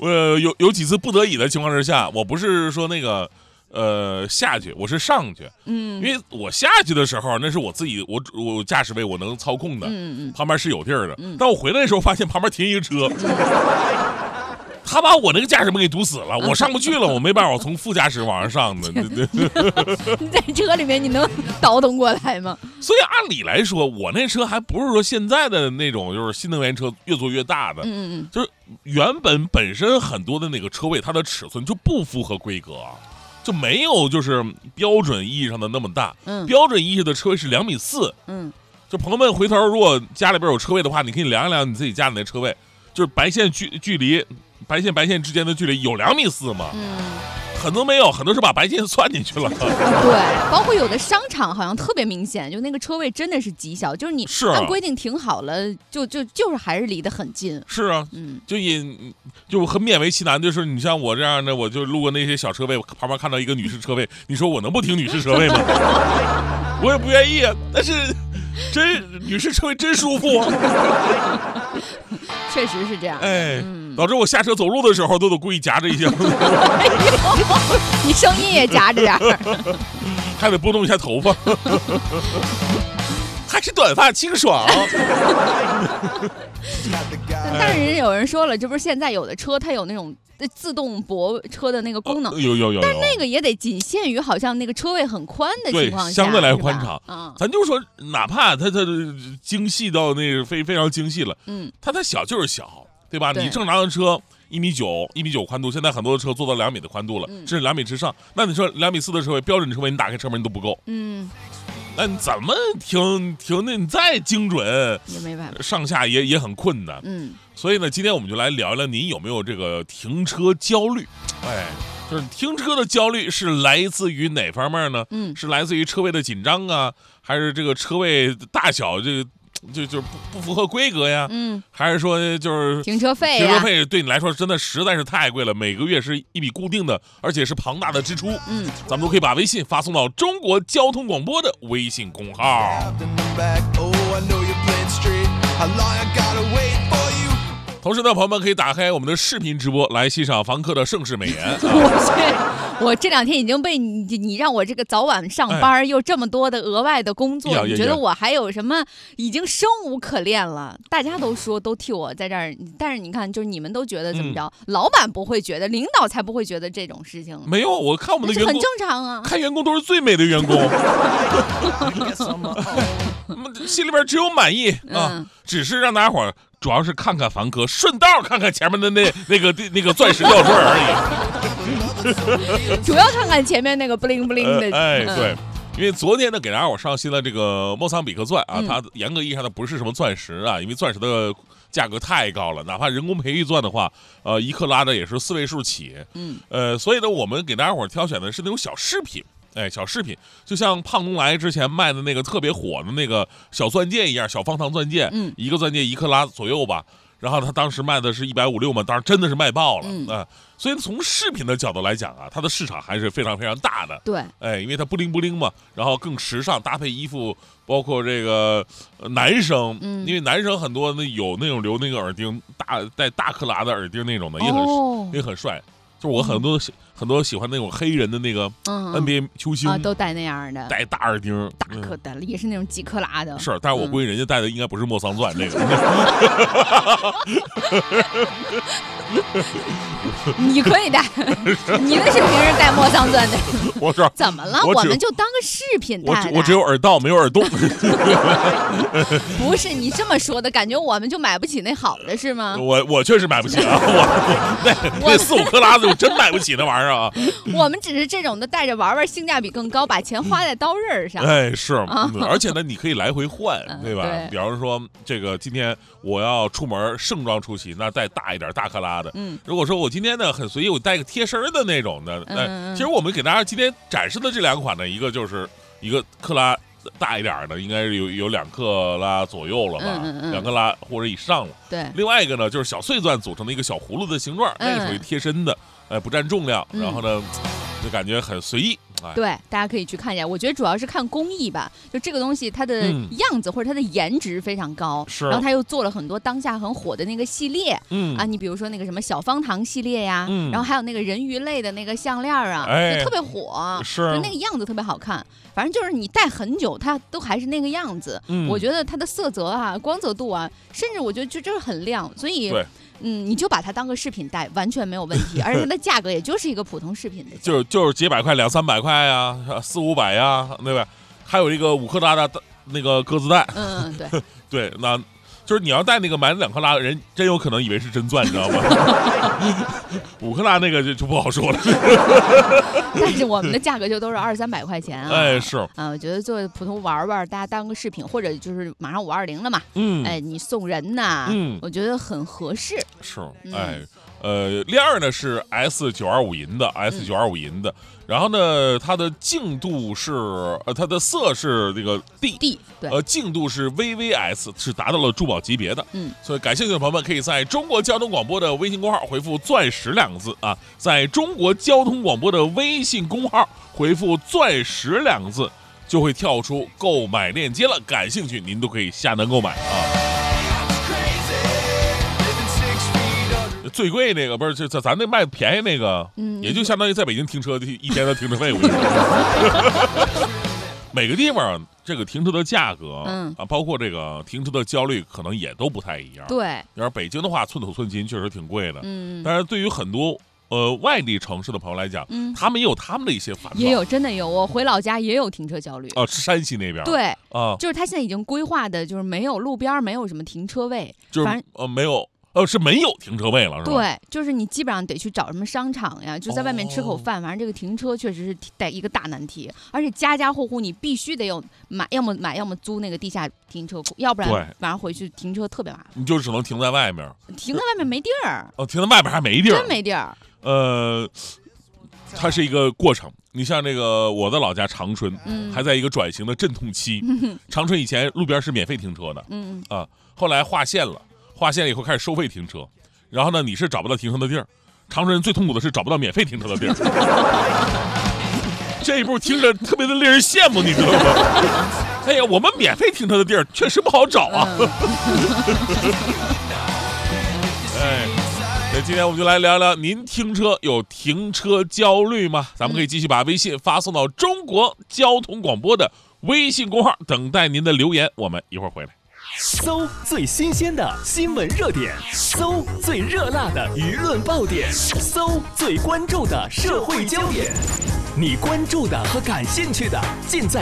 有几次不得已的情况之下，我不是说那个下去，我是上去，因为我下去的时候那是我自己我驾驶位我能操控的，旁边是有地儿的，但我回来的时候发现旁边停一个车。他把我那个驾驶门给堵死了，我上不去了，我没办法，我从副驾驶往上上的。 你在车里面你能倒腾过来吗？ 所以按理来说，我那车还不是说现在的那种就是新能源车越做越大的，就是原本身很多的那个车位，它的尺寸就不符合规格，就没有就是标准意义上的那么大。标准意义的车位是2.4米。就朋友们回头如果家里边有车位的话，你可以量一量你自己家里那车位，就是白线距离。白线之间的距离有2.4米吗？很多没有，很多是把白线算进去了。 对，包括有的商场好像特别明显，就那个车位真的是极小，就是你按规定停好了，就是还是离得很近。 是啊，就很勉为其难，就是你像我这样的，我就路过那些小车位，旁边看到一个女士车位，你说我能不停女士车位吗？我也不愿意啊，但是女士车位真舒服。 确实是这样， 导致我下车走路的时候都得故意夹着一下。 你声音也夹着点儿， 还得拨动一下头发，还是短发清爽。 但是有人说了，这不是现在有的车它有那种自动泊车的那个功能， 有， 但那个也得仅限于好像那个车位很宽的情况下， 相对来宽敞。咱就说，哪怕它精细到那个非常精细了，它小就是小，对吧？你正常的车1.9米宽度，现在很多的车做到2米的宽度了，甚至2米之上。那你说2.4米的车位，标准车位，你打开车门都不够。那你怎么停？那你再精准也没办法， 上下也很困难。所以呢，今天我们就来聊一聊，您有没有这个停车焦虑？就是停车的焦虑是来自于哪方面呢？是来自于车位的紧张啊，还是这个车位大小就不符合规格呀？还是说就是停车费对你来说真的实在是太贵了，每个月是一笔固定的，而且是庞大的支出。咱们都可以把微信发送到中国交通广播的微信公号。同时呢，朋友们可以打开我们的视频直播来欣赏房客的盛世美颜。 我这2天已经被你让我这个早晚上班，又这么多的额外的工作，你觉得我还有什么已经生无可恋了？大家都说都替我在这儿，但是你看，就是你们都觉得怎么着？老板不会觉得，领导才不会觉得这种事情。 没有，我看我们的员工很正常啊， 看员工都是最美的员工，心里边只有满意啊，只是让大家伙主要是看看房客，顺道看看前面的那个钻石吊坠而已。主要看看前面那个布灵布灵的。 对，因为昨天呢给大家伙上新了这个莫桑比克钻啊，它严格意义上它不是什么钻石啊，因为钻石的价格太高了，哪怕人工培育钻的话，1克拉的也是4位数起。所以呢，我们给大家伙挑选的是那种小饰品。小饰品就像胖东来之前卖的那个特别火的那个小钻戒一样，小方糖钻戒，一个钻戒1克拉左右吧。然后他当时卖的是150-160嘛，当然真的是卖爆了。所以从饰品的角度来讲啊，它的市场还是非常非常大的。 对， 因为它不灵不灵嘛，然后更时尚，搭配衣服，包括这个男生，因为男生很多有那种留那个耳钉带大克拉的耳钉那种的，也很帅。就是我很多喜欢那种黑人的那个 NBA 球星都戴那样的， 戴大耳钉， 大颗的，也是那种几克拉的。 是，但是我估计人家戴的应该不是莫桑钻那个。 你可以戴，你那是平时戴莫桑钻的。 我说怎么了？我们就当个饰品戴。 我只有耳道没有耳洞。 不是你这么说的，感觉我们就买不起那好的是吗？ 我确实买不起啊，那4-5克拉的我真买不起那玩意儿啊。 我们只是这种的带着玩玩，性价比更高，把钱花在刀刃上。 是，而且呢，你可以来回换，对吧？ 对， 比方说这个今天我要出门盛装出席，那带大一点大克拉的。如果说我今天呢很随意，我带个贴身的那种的，其实我们给大家今天展示的这2款呢，一个就是一个克拉大一点的，应该是有2克拉左右了吧，2克拉或者以上了。 对， 另外一个呢就是小碎钻组成的一个小葫芦的形状，那个属于贴身的，不占重量，然后呢就感觉很随意。 对，大家可以去看一下。我觉得主要是看工艺吧，就这个东西它的样子或者它的颜值非常高， 是。 然后他又做了很多当下很火的那个系列，你比如说那个什么小方糖系列呀，然后还有那个人鱼类的那个项链啊，就特别火， 是， 就那个样子特别好看。反正就是你戴很久，它都还是那个样子。我觉得它的色泽啊、光泽度啊，甚至我觉得就是很亮，所以你就把它当个饰品戴，完全没有问题。而且它的价格也就是一个普通饰品的， 就是几百块、200-300块呀，400-500呀，对吧？还有一个5克拉的那个鸽子蛋， 对对，那。就是你要戴那个买2克拉，人真有可能以为是真钻，你知道吗？5克拉那个就不好说了。 但是我们的价格就都是200-300块钱啊。 哎，是啊， 我觉得做普通玩玩，大家当个饰品，或者就是马上520了嘛，你送人呐，我觉得很合适。 是，链儿呢是 S925 银的，S925 银的。然后呢，它的净度是它的色是这个 D， 对， 净度是 VVS， 是达到了珠宝级别的。所以感兴趣的朋友们可以在中国交通广播的微信公号回复钻石2个字啊，在中国交通广播的微信公号回复钻石2个字，就会跳出购买链接了。感兴趣您都可以下单购买啊。最贵那个不是，就咱那卖便宜那个，也就相当于在北京停车1天的停车费。我跟你说，每个地方这个停车的价格，包括这个停车的焦虑，可能也都不太一样。 对， 要是北京的话，寸土寸金，确实挺贵的。但是对于很多外地城市的朋友来讲，他们也有他们的一些烦恼。 也有，真的有。我回老家也有停车焦虑。 是山西那边。 对，就是他现在已经规划的，就是没有路边没有什么停车位， 就是没有。是没有停车位了，是吧？ 对，就是你基本上得去找什么商场呀，就在外面吃口饭。反正这个停车确实是带一个大难题，而且家家户户你必须得有要么买，要么租那个地下停车库，要不然晚上回去停车特别麻烦。 你就只能停在外面， 停在外面没地儿。 停在外面还没地儿， 真没地儿。 它是一个过程。你像那个我的老家长春，还在一个转型的阵痛期。长春以前路边是免费停车的，后来划线了。划线了以后开始收费停车，然后呢，你是找不到停车的地儿。长春人最痛苦的是找不到免费停车的地儿。这一步听着特别的令人羡慕，你知道吗？哎呀，我们免费停车的地儿确实不好找啊。那今天我们就来聊聊，您停车有停车焦虑吗？咱们可以继续把微信发送到中国交通广播的微信公号，等待您的留言。我们一会儿回来。 搜最新鲜的新闻热点，搜最热辣的舆论爆点，搜最关注的社会焦点，你关注的和感兴趣的尽在